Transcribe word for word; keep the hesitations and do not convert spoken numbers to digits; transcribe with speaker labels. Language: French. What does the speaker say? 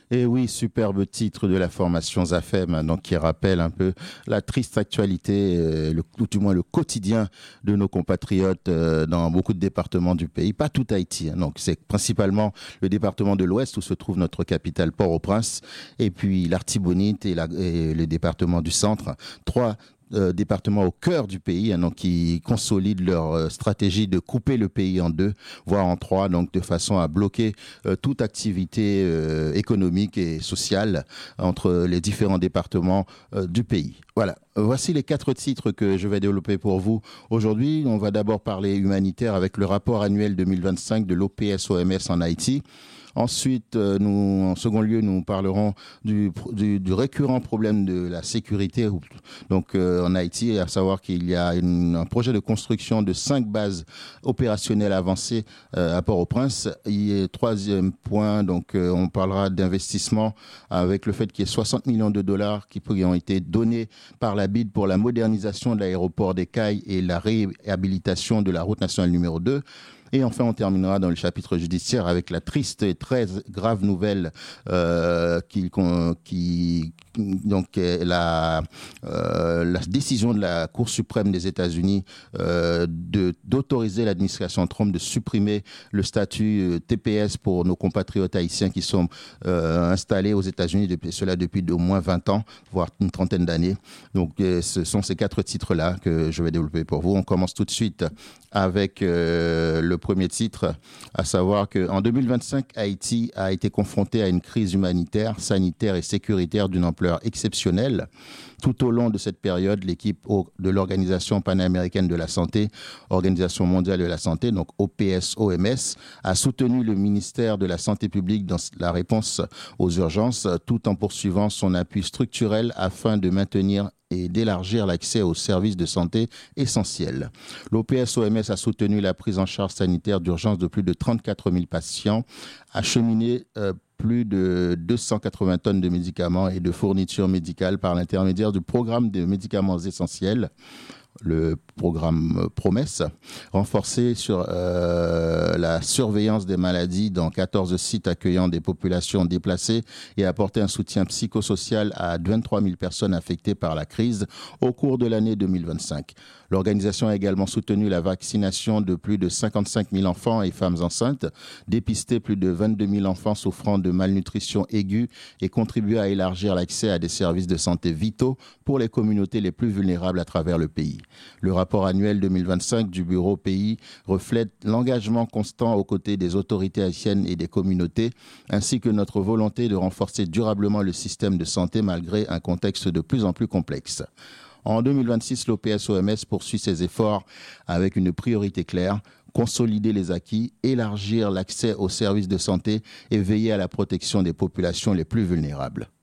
Speaker 1: Et oui, superbe titre de la formation ZAFEM, donc qui rappelle un peu la triste actualité, euh, le, ou du moins le quotidien de nos compatriotes euh, dans beaucoup de départements du pays. Pas tout Haïti, hein, donc c'est principalement le département de l'Ouest où se trouve notre capitale Port-au-Prince, et puis l'Artibonite et, la, et le département du Centre. Trois Euh, départements au cœur du pays, hein, donc qui consolident leur euh, stratégie de couper le pays en deux, voire en trois, donc de façon à bloquer euh, toute activité euh, économique et sociale entre les différents départements euh, du pays. Voilà. Voici les quatre titres que je vais développer pour vous aujourd'hui. On va d'abord parler humanitaire avec le rapport annuel deux mille vingt-cinq de l'O P S O M S en Haïti. Ensuite, euh, nous, en second lieu, nous parlerons du, du, du récurrent problème de la sécurité donc, euh, en Haïti, à savoir qu'il y a une, un projet de construction de cinq bases opérationnelles avancées euh, à Port-au-Prince. Et troisième point, donc, euh, on parlera d'investissement avec le fait qu'il y ait soixante millions de dollars qui ont été donnés par la B I D pour la modernisation de l'aéroport des Cayes et la réhabilitation de la route nationale numéro deux. Et enfin, on terminera dans le chapitre judiciaire avec la triste et très grave nouvelle euh, qui, qui donc la, euh, la décision de la Cour suprême des États-Unis euh, de d'autoriser l'administration Trump de supprimer le statut T P S pour nos compatriotes haïtiens qui sont euh, installés aux États-Unis depuis cela depuis au moins vingt ans, voire une trentaine d'années. Donc, euh, ce sont ces quatre titres-là que je vais développer pour vous. On commence tout de suite avec euh, le premier titre, à savoir qu'en deux mille vingt-cinq, Haïti a été confronté à une crise humanitaire, sanitaire et sécuritaire d'une ampleur exceptionnelle. Tout au long de cette période, l'équipe de l'Organisation panaméricaine de la santé, Organisation mondiale de la santé, donc O P S O M S, a soutenu le ministère de la Santé publique dans la réponse aux urgences, tout en poursuivant son appui structurel afin de maintenir et d'élargir l'accès aux services de santé essentiels. L'O P S O M S a soutenu la prise en charge sanitaire d'urgence de plus de trente-quatre mille patients, acheminé euh, plus de deux cent quatre-vingts tonnes de médicaments et de fournitures médicales par l'intermédiaire du programme des médicaments essentiels, le programme Promesse, renforcé sur euh, la surveillance des maladies dans quatorze sites accueillant des populations déplacées et apporter un soutien psychosocial à vingt-trois mille personnes affectées par la crise au cours de l'année deux mille vingt-cinq. L'organisation a également soutenu la vaccination de plus de cinquante-cinq mille enfants et femmes enceintes, dépisté plus de vingt-deux mille enfants souffrant de malnutrition aiguë et contribué à élargir l'accès à des services de santé vitaux pour les communautés les plus vulnérables à travers le pays. Le rapport annuel deux mille vingt-cinq du Bureau Pays reflète l'engagement constant aux côtés des autorités haïtiennes et des communautés, ainsi que notre volonté de renforcer durablement le système de santé malgré un contexte de plus en plus complexe. En deux mille vingt-six, l'O P S O M S poursuit ses efforts avec une priorité claire: consolider les acquis, élargir l'accès aux services de santé et veiller à la protection des populations les plus vulnérables.